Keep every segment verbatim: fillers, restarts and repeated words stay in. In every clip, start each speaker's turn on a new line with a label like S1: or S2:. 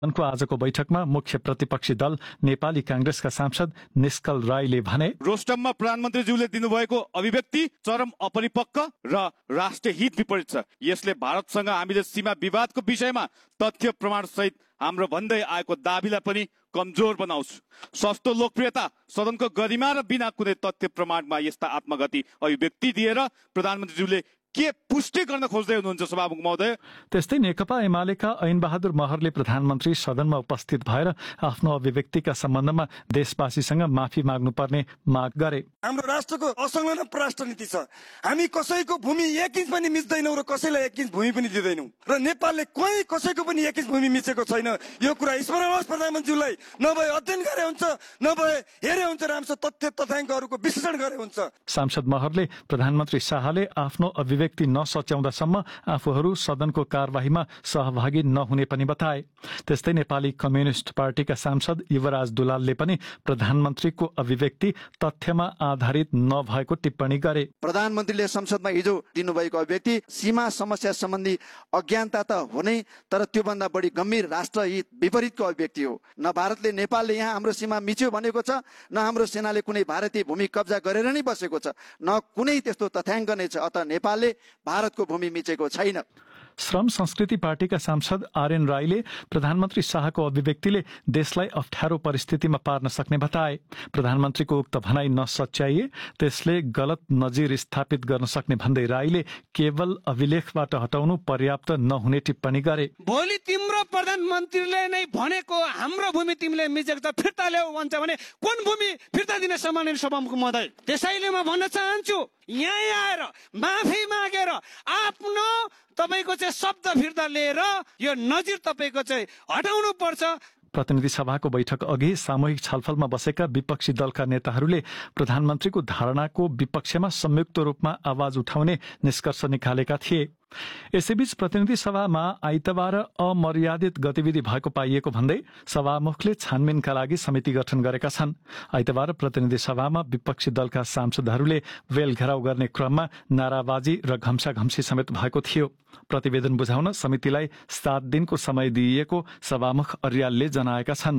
S1: को आजको बैठकमा मुख्य प्रतिपक्षी दल नेपाली कांग्रेसका सांसद निष्कल राईले भने,
S2: रोस्टममा प्रधानमन्त्रीज्यूले दिनुभएको अभिव्यक्ति चरम अपरिपक्व र राष्ट्रिय हित विपरीत छ। यसले भारतसँग हामीले सीमा विवादको विषयमा तथ्य प्रमाण सहित हाम्रो भन्दै आएको दाबीलाई पनि कमजोर बनाउँछ। सस्तो लोकप्रियता, सदनको गरिमा र बिना कुनै तथ्य प्रमाणमा यस्ता आत्मघाती अभिव्यक्ति दिएर प्रधानमन्त्रीज्यूले के पुष्टि गर्न खोज्दै हुनुहुन्छ सभामुख महोदय?
S1: त्यस्तै नेकपा एमालेका ऐनबहादुर महरले प्रधानमन्त्री सदनमा उपस्थित भएर आफ्नो अभिव्यक्तिका सम्बन्धमा देशवासीसँग माफी माग्नुपर्ने माग गरे।
S3: हाम्रो राष्ट्रको असंलग्न परराष्ट्र नीति छ। हामी कसैको भूमि एक इन्च पनि मिच्दैनौँ र कसैलाई एक इन्च भूमि पनि दिँदैनौँ र नेपालले कोही कसैको पनि एक इन्च भूमि मिचेको छैन। यो कुरा स्मरण होस् प्रधानमन्त्रीलाई। नभए अध्ययन गरे हुन्छ, नभए हेरे हुन्छ, राम्रोसँग तथ्य तथ्याङ्कहरूको विश्लेषण गरे हुन्छ।
S1: सांसद महरले प्रधानमन्त्री शाहले आफ्नो अभिव्यक्ति नसच्याउँदासम्म आफूहरू सदनको कार्यवाहीमा सहभागी नहुने पनि बताए। त्यस्तै नेपाली कम्युनिस्ट पार्टीका सांसद युवराज दुलालले पनि प्रधानमन्त्रीको अभिव्यक्ति तथ्यमा आधारित नभएको टिप्पणी गरे।
S4: प्रधानमन्त्रीले संसदमा हिजो दिनुभएको अभिव्यक्ति सीमा समस्या सम्बन्धी अज्ञानता त हो नै, तर त्योभन्दा बढी गम्भीर राष्ट्रहित विपरीतको अभिव्यक्ति हो। न भारतले नेपालले यहाँ हाम्रो सीमा मिच्यो भनेको छ, न हाम्रो सेनाले कुनै भारतीय भूमि कब्जा गरेर नै बसेको छ, न कुनै त्यस्तो तथ्याङ्क नै छ। अत नेपालले भारतको भूमि मिचेको छैन।
S1: श्रम संस्कृति पार्टीका सांसद आरएन राईले प्रधानमन्त्री शाहको अभिव्यक्तिले देशलाई अप्ठ्यारो परिस्थितिमा पार्न सक्ने बताए। प्रधानमन्त्रीको उक्त भनाई नसच्याइए त्यसले गलत नजिर स्थापित गर्न सक्ने भन्दै राईले केवल अभिलेखबाट हटाउनु पर्याप्त नहुने टिप्पणी गरे।
S5: भोलि तिम्रो प्रधानमन्त्रीले नै भनेको हाम्रो भूमि तिमीले मिचेको छ फिर्ता ल्याऊ भन्छ भने कुन भूमि फिर्ता दिन सम्माननीय सभामुख महोदय? त्यसैले म भन्न चाहन्छु, यहाँ आएर माफी मागेर आफ्नो तपाईको चाहिँ शब्द फिर्ता लिएर यो नजिर तपाईको चाहिँ हटाउनु पर्छ।
S1: प्रतिनिधि सभाको बैठक अघि सामूहिक छलफलमा बसेका विपक्षी दलका नेताहरूले प्रधानमन्त्रीको धारणाको विपक्षमा संयुक्त रूपमा आवाज उठाउने निष्कर्ष निकालेका थिए। यसैबीच प्रतिनिधि सभामा आइतबार अमर्यादित गतिविधि भएको पाइएको भन्दै सभामुखले छानबिनका लागि समिति गठन गरेका छन्। आइतबार प्रतिनिधि सभामा विपक्षी दलका सांसदहरूले वेल घेराउ गर्ने क्रममा नाराबाजी र घम्साघम्सी समेत भएको थियो। प्रतिवेदन बुझाउन समितिलाई सात दिनको समय दिइएको सभामुख अर्यालले जनाएका छन्।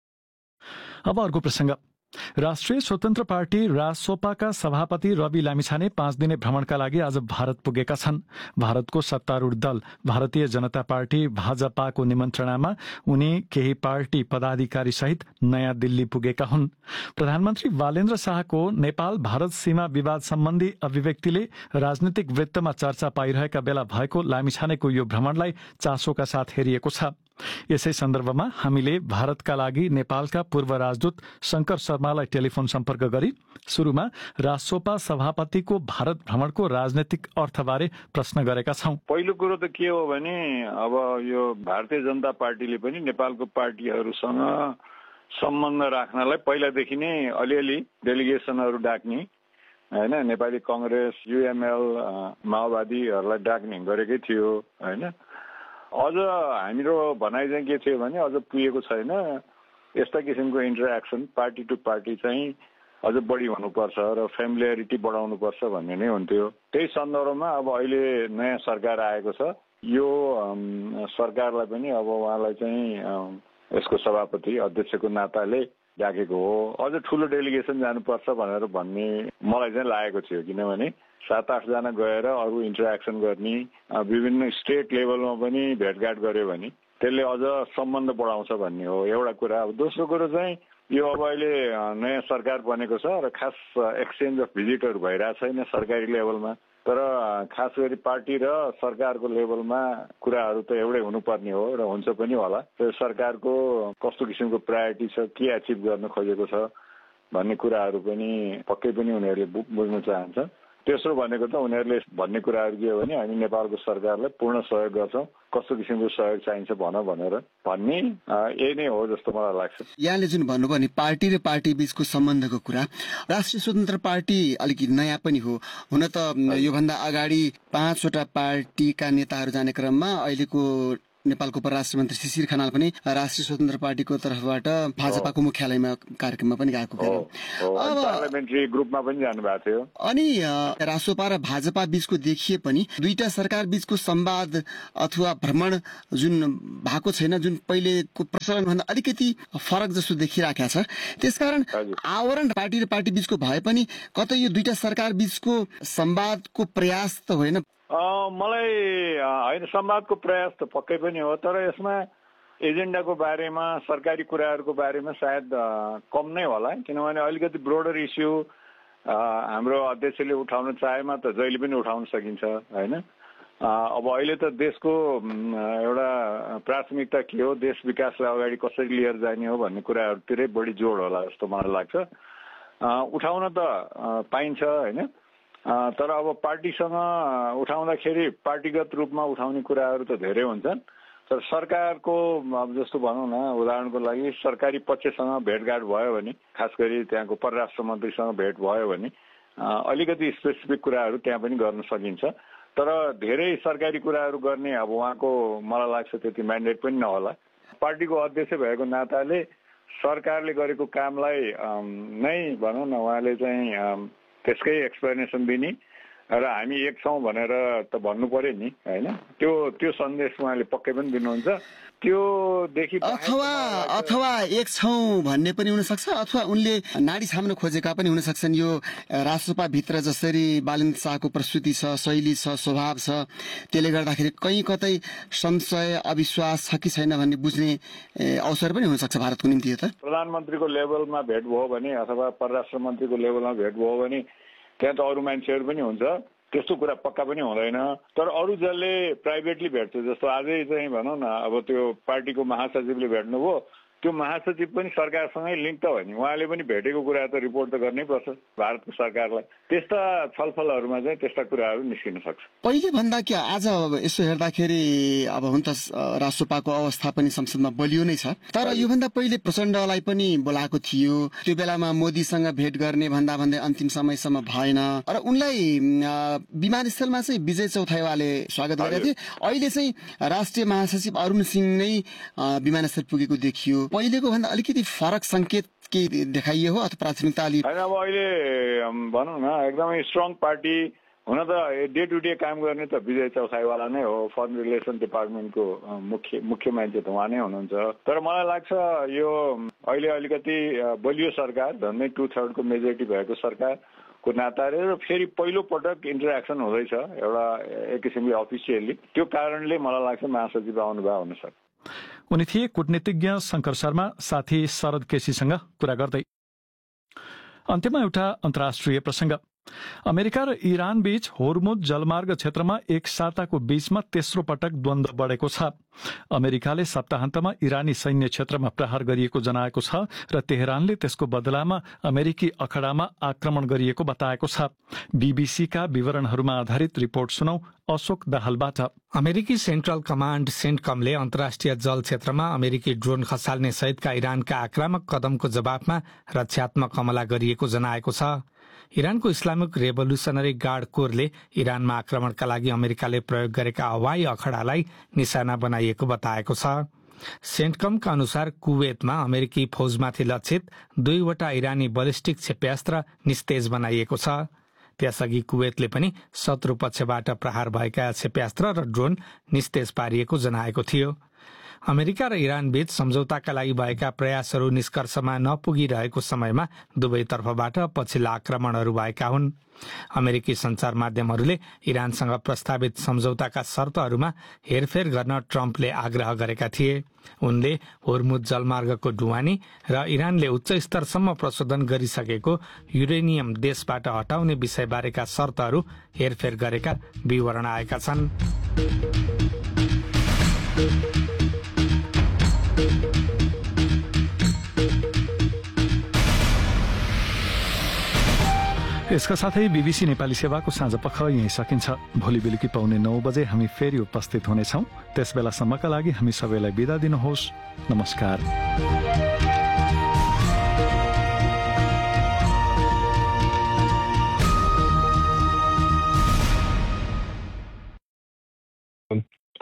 S1: अब अर्को प्रसंग। राष्ट्रिय स्वतन्त्र पार्टी रासोपाका सभापति रवि लामिछाने पाँच दिने भ्रमणका लागि आज भारत पुगेका छन्। भारतको सत्तारूढ दल भारतीय जनता पार्टी भाजपाको निमन्त्रणामा उनी केही पार्टी पदाधिकारी सहित नयाँ दिल्ली पुगेका हुन्। प्रधानमन्त्री बालेन्द्र शाहको नेपाल भारत सीमा विवाद सम्बन्धी अभिव्यक्तिले राजनीतिक वृत्तमा चर्चा पाइरहेका बेला भएको लामिछानेको यो भ्रमणलाई चासोका साथ हेरिएको छ। यसै सन्दर्भमा हामीले भारतका लागि नेपालका पूर्व राजदूत शंकर शर्मालाई टेलिफोन सम्पर्क गरी सुरुमा रासोपा सभापतिको भारत भ्रमणको राजनैतिक अर्थबारे प्रश्न गरेका छौं।
S6: पहिलो कुरो त के हो भने अब यो भारतीय जनता पार्टीले पनि नेपालको पार्टीहरूसँग सम्बन्ध राख्नलाई पहिलादेखि नै अलिअलि डेलिगेसनहरू डाक्ने हैन, नेपाली कांग्रेस, युएमएल, माओवादीहरूलाई डाक्ने गरेकै थियो हैन। अझ हाम्रो भनाइ चाहिँ के थियो भने अझ पुगेको छैन, यस्ता किसिमको इन्टरेक्सन पार्टी टु पार्टी चाहिँ अझ बढी हुनुपर्छ र फ्यामिलियरिटी बढाउनुपर्छ भन्ने नै हुन्थ्यो। त्यही सन्दर्भमा अब अहिले नयाँ सरकार आएको छ, यो सरकारलाई पनि अब उहाँलाई चाहिँ यसको सभापति अध्यक्षको नाताले डाकेको हो। अझ ठुलो डेलिगेसन जानुपर्छ भनेर भन्ने मलाई चाहिँ लागेको थियो, किनभने सात आठजना गएर अरू इन्टरेक्सन गर्ने, विभिन्न स्टेट लेभलमा पनि भेटघाट गर्यो भने त्यसले अझ सम्बन्ध बढाउँछ भन्ने हो एउटा कुरा। अब दोस्रो कुरो चाहिँ यो अब अहिले नयाँ सरकार बनेको छ र खास एक्सचेन्ज अफ भिजिटहरू भइरहेको छैन सरकारी लेभलमा, तर खास गरी पार्टी र सरकारको लेभलमा कुराहरू त एउटै हुनुपर्ने हो र हुन्छ पनि होला। त्यो सरकारको कस्तो किसिमको प्रायोरिटी छ, के एचिभ गर्न खोजेको छ भन्ने कुराहरू पनि पक्कै पनि उनीहरूले बुझ्न चाहन्छ। तेस्रो भनेको त उनीहरूले भन्ने कुराहरू के हो भने हामी नेपालको सरकारलाई पूर्ण सहयोग गर्छौँ, कस्तो किसिमको सहयोग चाहिन्छ भन भनेर भन्ने यही नै हो जस्तो मलाई लाग्छ।
S7: यहाँले जुन भन्नुभयो नि पार्टी र पार्टी बीचको सम्बन्धको कुरा, राष्ट्रिय स्वतन्त्र पार्टी अलिकति नयाँ पनि हो। हुन त योभन्दा अगाडि पाँचवटा पार्टीका नेताहरू जाने क्रममा अहिलेको नेपालको परराष्ट्र मन्त्री शिशिर खनाल पनि राष्ट्रिय स्वतन्त्र पार्टीको तर्फबाट भाजपाको मुख्यालयमा कार्यक्रममा पनि गएको थियो।
S6: पार्लियामेन्ट्री ग्रुपमा पनि जानु भएको थियो।
S7: अनि रासोपा र भाजपा बीचको देखिए पनि दुईटा सरकार बीचको संवाद अथवा भ्रमण जुन भएको छैन, जुन पहिलेको प्रचलन भन्दा अलिकति फरक जस्तो देखिरहेको छ। त्यसकारण आवरण पार्टी र पार्टी बीचको भए पनि कतै यो दुईटा सरकार बीचको संवादको प्रयास त होइन?
S6: मलाई होइन, संवादको प्रयास त पक्कै पनि हो, तर यसमा एजेन्डाको बारेमा सरकारी कुराहरूको बारेमा सायद कम नै होला, किनभने अलिकति ब्रोडर इस्यु हाम्रो अध्यक्षले उठाउन चाहेमा त जहिले पनि उठाउन सकिन्छ होइन। अब अहिले त देशको एउटा प्राथमिकता के हो, देश विकासलाई अगाडि कसरी लिएर जाने हो भन्ने कुराहरूतिरै बढी जोड होला जस्तो मलाई लाग्छ। उठाउन त पाइन्छ होइन, तर अब पार्टीसँग उठाउँदाखेरि पार्टीगत रूपमा उठाउने कुराहरू त धेरै हुन्छन्, तर सरकारको अब जस्तो भनौँ न, उदाहरणको लागि सरकारी पक्षसँग भेटघाट भयो भने, खास गरी त्यहाँको परराष्ट्र मन्त्रीसँग भेट भयो भने अलिकति स्पेसिफिक कुराहरू त्यहाँ पनि गर्न सकिन्छ। तर धेरै सरकारी कुराहरू गर्ने अब उहाँको मलाई लाग्छ त्यति म्यान्डेट पनि नहोला। पार्टीको अध्यक्ष भएको नाताले सरकारले गरेको कामलाई नै भनौँ न उहाँले चाहिँ त्यसकै एक्सप्लेनेसन दिने र हामी एक छौँ भनेर त भन्नु पर्यो नि होइन। त्यो त्यो सन्देश उहाँले पक्कै पनि दिनुहुन्छ। त्योदेखि
S7: अथवा अथवा एक छौँ भन्ने पनि हुनसक्छ, अथवा उनले नाडी छाम्न खोजेका पनि हुन सक्छन्। यो राष्ट्रपा भित्र जसरी बालेन्द्र शाहको प्रस्तुति छ, शैली छ, स्वभाव छ, त्यसले गर्दाखेरि कहीँ कतै संशय अविश्वास छ कि छैन भन्ने बुझ्ने अवसर पनि हुनसक्छ भारतको निम्ति। यो त
S6: प्रधानमन्त्रीको लेभलमा भेट भयो भने अथवा परराष्ट्र मन्त्रीको लेभलमा भेट भयो भने त्यहाँ त अरू मान्छेहरू पनि हुन्छ, त्यस्तो कुरा पक्का पनि हुँदैन। तर अरू जसले प्राइभेटली भेट्छ, जस्तो आजै चाहिँ भनौँ न अब त्यो पार्टीको महासचिवले भेट्नुभयो, त्यो महासचिव पनि सरकारसँगै लिङ्क त हो नि, उहाँले पनि भेटेको कुरा त रिपोर्ट त गर्नै पर्छ भारतको सरकारलाई। त्यस्ता छलफलहरूमा चाहिँ त्यस्ता कुराहरू निस्किन सक्छ।
S7: पहिले भन्दा कि आज यसो हेर्दाखेरि अब हुन त राष्ट्रपाको अवस्था पनि संसदमा बलियो नै छ, तर योभन्दा पहिले प्रचण्डलाई पनि बोलाएको थियो। त्यो बेलामा मोदीसँग भेट गर्ने भन्दा भन्दै अन्तिम समयसम्म भएन र उनलाई विमानस्थलमा चाहिँ विजय चौथाइवाले स्वागत गरेका थिए। अहिले चाहिँ राष्ट्रिय महासचिव अरुण सिंह नै विमानस्थल पुगेको देखियो। पहिलेको भन्दा अलिकति फरक संकेत के देखाइयो हो अथवा प्राथमिकता अलि?
S6: होइन, अब अहिले भनौँ न एकदमै स्ट्रङ पार्टी हुन त डे टु डे काम गर्ने त विजय चौथाइवाला नै हो, फरेन रिलेसन डिपार्टमेन्टको मुख्य मुख्य मान्छे त उहाँ नै हुनुहुन्छ। तर मलाई लाग्छ यो अहिले अलिकति बलियो सरकार, झन्डै टु थर्डको मेजोरिटी भएको सरकारको नाताले र फेरि पहिलो पटक इन्टरेक्सन हुँदैछ एउटा एक किसिमले अफिसियली, त्यो कारणले मलाई लाग्छ महासचिव आउनुभयो हुनसक्छ।
S1: उनी थिए कूटनीतिज्ञ शंकर शर्मा, साथी शरद केसीसँग कुरा गर्दै। अन्त्यमा एउटा अन्तर्राष्ट्रिय प्रसंग। अमेरिका र इरान बीच होर्मुज जलमार्ग क्षेत्रमा एक साताको बीचमा तेस्रो पटक द्वन्द्व बढेको छ। अमेरिकाले सप्ताहन्तमा इरानी सैन्य क्षेत्रमा प्रहार गरिएको जनाएको छ र तेहरानले त्यसको बदलामा अमेरिकी अखडामा आक्रमण गरिएको बताएको छ। बीबीसीका विवरणहरूमा आधारित रिपोर्ट सुनौ अशोक दाहालबाट।
S8: अमेरिकी सेन्ट्रल कमाण्ड सेन्टकमले अन्तर्राष्ट्रिय जल क्षेत्रमा अमेरिकी ड्रोन खसाल्ने सहितका इरानका आक्रामक कदमको जवाफमा रक्षात्मक हमला गरिएको जनाएको छ। इरानको इस्लामिक रेभोल्युसनरी गार्ड कोरले इरानमा आक्रमणका लागि अमेरिकाले प्रयोग गरेका हवाई अखडालाई निशाना बनाइएको बताएको छ। सेन्टकमका अनुसार कुवेतमा अमेरिकी फौजमाथि लक्षित दुईवटा इरानी बलिस्टिक क्षेप्यास्त्र निस्तेज बनाइएको छ। त्यसअघि कुवेतले पनि शत्रु पक्षबाट प्रहार भएका क्षेप्यास्त्र र ड्रोन निस्तेज पारिएको जनाएको थियो। अमेरिका र इरान बीच सम्झौताका लागि भएका प्रयासहरू निष्कर्षमा नपुगिरहेको समयमा दुवैतर्फबाट पछिल्ला आक्रमणहरू भएका हुन्। अमेरिकी सञ्चार माध्यमहरूले इरानसँग प्रस्तावित सम्झौताका शर्तहरूमा हेरफेर गर्न ट्रम्पले आग्रह गरेका थिए। उनले होर्मुज जलमार्गको ढुवानी र इरानले उच्च स्तरसम्म प्रशोधन गरिसकेको युरेनियम देशबाट हटाउने विषयबारेका शर्तहरू हेरफेर गरेका विवरण आएका छन्।
S1: यसका साथै बीबीसी नेपाली सेवाको साँझ पख यही सकिन्छ। भोलि बेलुकी पाउने नौ बजे हामी फेरि उपस्थित हुनेछौँ। त्यस बेलासम्मका लागि हामी सबैलाई बिदा दिनुहोस्। नमस्कार।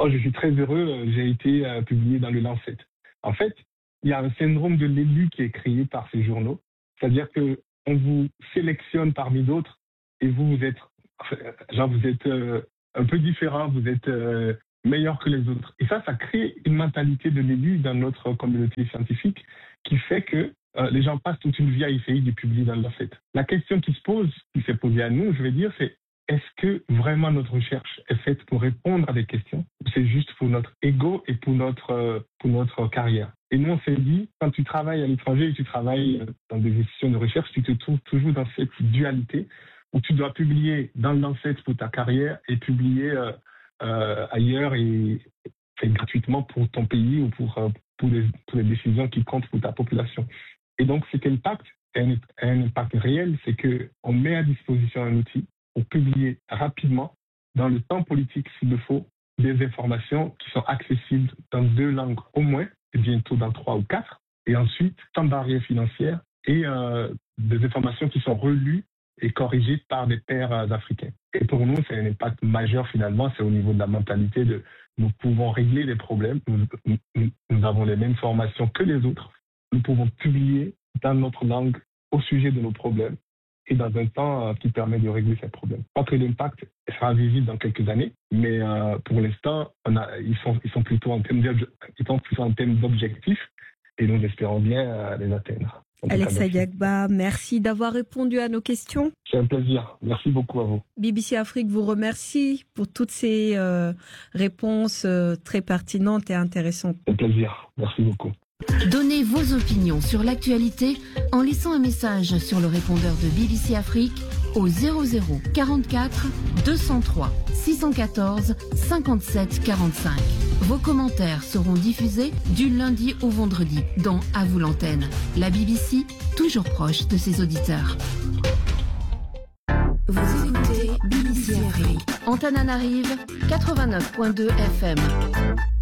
S9: Moi, je suis très heureux, j'ai été euh, publié dans le Lancet. En fait, il y a un syndrome de l'élu qui est créé par ces journaux. C'est-à-dire que on vous sélectionne parmi d'autres et vous, vous êtes, genre, vous êtes euh, un peu différent, vous êtes euh, meilleur que les autres. Et ça, ça crée une mentalité de l'élu dans notre communauté scientifique qui fait que euh, les gens passent toute une vie à essayer de publier dans le Lancet. La question qui se pose, qui s'est posée à nous, je vais dire, c'est est-ce que vraiment notre recherche est faite pour répondre à des questions ou c'est juste pour notre ego et pour notre, euh, pour notre carrière? Et nous, on s'est dit, quand tu travailles à l'étranger et tu travailles dans des institutions de recherche, tu te trouves toujours dans cette dualité où tu dois publier dans le Lancet pour ta carrière et publier euh, euh, ailleurs et, et gratuitement pour ton pays ou pour, euh, pour, les, pour les décisions qui comptent pour ta population. Et donc, cet impact est un, un impact réel, c'est qu'on met à disposition un outil pour publier rapidement, dans le temps politique s'il le faut, des informations qui sont accessibles dans deux langues au moins, et bientôt dans trois ou quatre, et ensuite sans barrière financière, et euh, des informations qui sont relues et corrigées par des pairs euh, africains. Et pour nous, c'est un impact majeur finalement, c'est au niveau de la mentalité de nous pouvons régler les problèmes, nous, nous, nous avons les mêmes formations que les autres, nous pouvons publier dans notre langue au sujet de nos problèmes, et dans un temps euh, qui permet de régler ces problèmes. Je crois que l'impact sera visible dans quelques années, mais euh, pour l'instant, on a, ils, sont, ils sont plutôt en termes d'objectifs et nous espérons bien euh, les atteindre.
S10: Alex Ayagba, merci d'avoir répondu à nos questions.
S9: C'est un plaisir. Merci beaucoup à vous.
S10: B B C Afrique vous remercie pour toutes ces euh, réponses euh, très pertinentes et intéressantes.
S9: C'est un plaisir. Merci beaucoup.
S11: Donnez vos opinions sur l'actualité en laissant un message sur le répondeur de B B C Afrique au zéro zéro quarante-quatre deux cent trois six cent quatorze cinquante-sept quarante-cinq. Vos commentaires seront diffusés du lundi au vendredi dans À vous l'antenne. La B B C, toujours proche de ses auditeurs. Vous écoutez B B C Afrique. Antananarive quatre-vingt-neuf virgule deux F M.